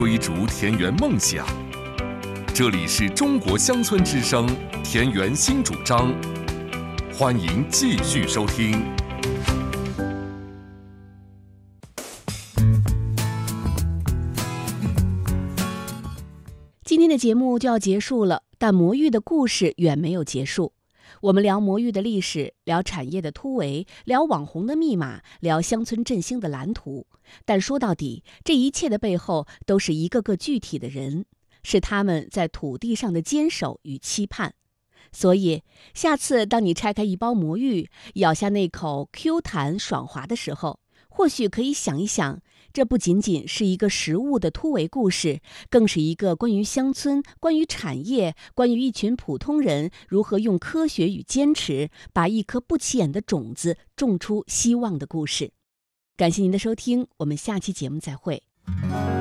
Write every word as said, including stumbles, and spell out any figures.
追逐田园梦想。这里是中国乡村之声田园新主张，欢迎继续收听。 今天的节目就要结束了，但魔芋的故事远没有结束。我们聊魔芋的历史，聊产业的突围，聊网红的密码，聊乡村振兴的蓝图。但说到底，这一切的背后都是一个个具体的人，是他们在土地上的坚守与期盼。所以，下次当你拆开一包魔芋，咬下那口 Q 弹爽滑的时候，或许可以想一想，这不仅仅是一个食物的突围故事，更是一个关于乡村、关于产业、关于一群普通人如何用科学与坚持，把一颗不起眼的种子种出希望的故事。感谢您的收听，我们下期节目再会。